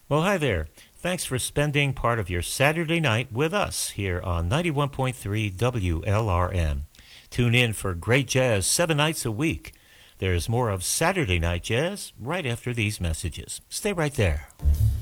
Well, hi there. Thanks for spending part of your Saturday night with us here on 91.3 WLRN. Tune in for great jazz 7 nights a week. There's more of Saturday Night Jazz right after these messages. Stay right there.